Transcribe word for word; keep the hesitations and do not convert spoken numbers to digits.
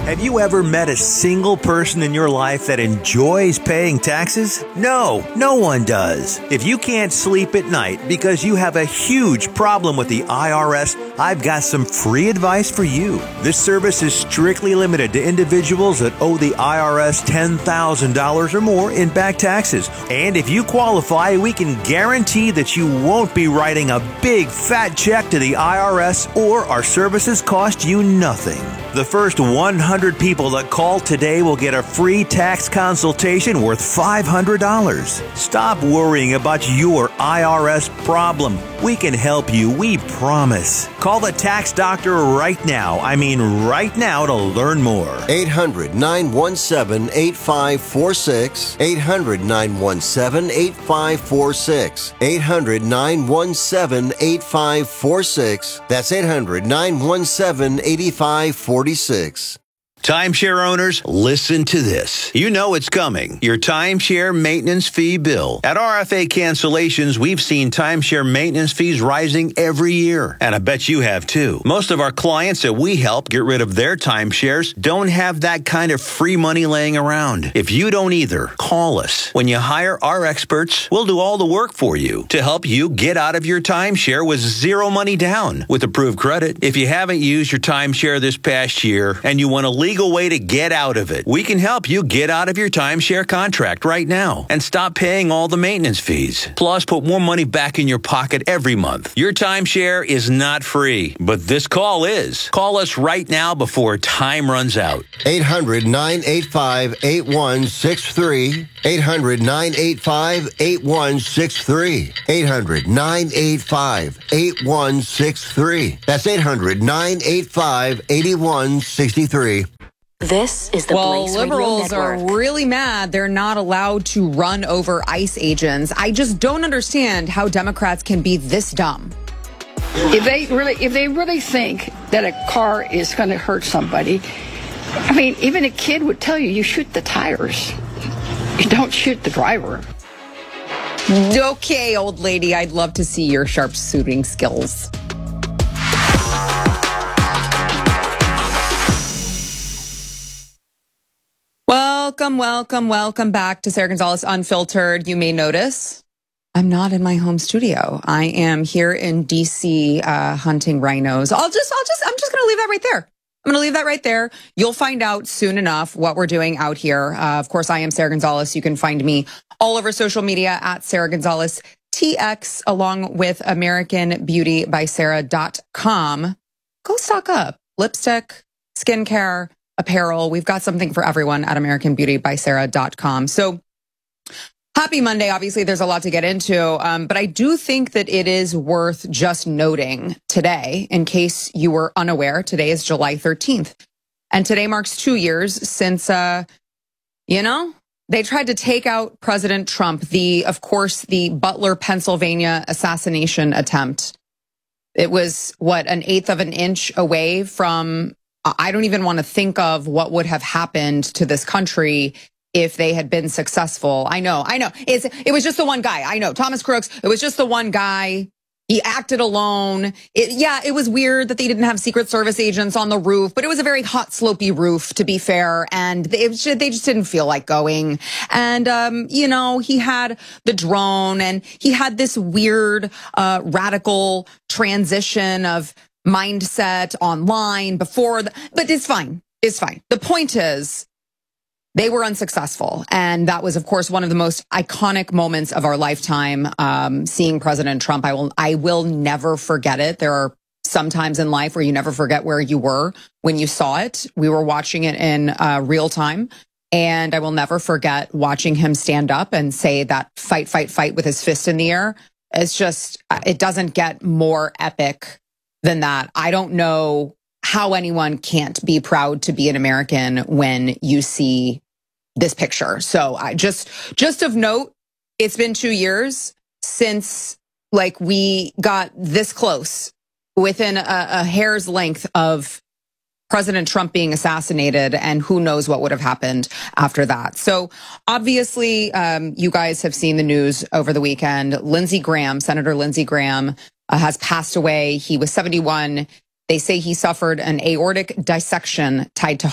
Have you ever met a single person in your life that enjoys paying taxes? No, no one does. If you can't sleep at night because you have a huge problem with the I R S, I've got some free advice for you. This service is strictly limited to individuals that owe the I R S ten thousand dollars or more in back taxes. And if you qualify, we can guarantee that you won't be writing a big fat check to the I R S, or our services cost you nothing. The first one hundred people that call today will get a free tax consultation worth five hundred dollars. Stop worrying about your I R S problem. We can help you, we promise. Call the tax doctor right now. I mean right now to learn more. eight hundred, nine one seven, eight five four six. eight hundred, nine one seven, eight five four six. eight hundred, nine one seven, eight five four six. That's eight hundred, nine one seven, eight five four six. Timeshare owners, listen to this. You know it's coming. Your timeshare maintenance fee bill. At R F A Cancellations, we've seen timeshare maintenance fees rising every year. And I bet you have too. Most of our clients that we help get rid of their timeshares don't have that kind of free money laying around. If you don't either, call us. When you hire our experts, we'll do all the work for you to help you get out of your timeshare with zero money down with approved credit. If you haven't used your timeshare this past year and you want to leave way to get out of it, we can help you get out of your timeshare contract right now and stop paying all the maintenance fees. Plus, put more money back in your pocket every month. Your timeshare is not free, but this call is. Call us right now before time runs out. eight hundred, nine eight five, eight one six three. eight hundred, nine eight five, eight one six three. eight hundred, nine eight five, eight one six three. That's eight hundred, nine eight five, eight one six three. This is the well, Blaze liberals Radio are Network. really mad they're not allowed to run over ICE agents. I just don't understand how Democrats can be this dumb. If they really, if they really think that a car is going to hurt somebody, I mean, even a kid would tell you, you shoot the tires. You don't shoot the driver. Okay, old lady, I'd love to see your sharp shooting skills. Welcome, welcome, welcome back to Sarah Gonzalez Unfiltered. You may notice I'm not in my home studio. I am here in D C uh, hunting rhinos. I'll just, I'll just, I'm just going to leave that right there. I'm going to leave that right there. You'll find out soon enough what we're doing out here. Uh, of course, I am Sarah Gonzalez. You can find me all over social media at Sarah Gonzalez T X, along with American Beauty by Sarah dot com. Go stock up. Lipstick, skincare, apparel. We've got something for everyone at American Beauty by Sarah dot com. So happy Monday. Obviously, there's a lot to get into, um, but I do think that it is worth just noting today, in case you were unaware, today is July thirteenth. And today marks two years since, uh, you know, they tried to take out President Trump, the, of course, the Butler, Pennsylvania assassination attempt. It was, what, an eighth of an inch away from, I don't even want to think of what would have happened to this country if they had been successful. I know, I know. It's, it was just the one guy. I know, Thomas Crooks. It was just the one guy. He acted alone. It, yeah, it was weird that they didn't have Secret Service agents on the roof, but it was a very hot, slopey roof, to be fair. And they, they just didn't feel like going. And, um, you know, he had the drone and he had this weird, uh, radical transition of mindset online before, the, but it's fine. It's fine. The point is, they were unsuccessful. And that was, of course, one of the most iconic moments of our lifetime, um, seeing President Trump. I will, I will never forget it. There are some times in life where you never forget where you were when you saw it. We were watching it in uh, real time. And I will never forget watching him stand up and say that fight, fight, fight with his fist in the air. It's just, it doesn't get more epic than that. I don't know how anyone can't be proud to be an American when you see this picture. So I just, just of note, it's been two years since like we got this close within a, a hair's length of President Trump being assassinated, and who knows what would have happened after that. So obviously, um, you guys have seen the news over the weekend. Lindsey Graham, Senator Lindsey Graham, uh, has passed away. He was seventy-one. They say he suffered an aortic dissection tied to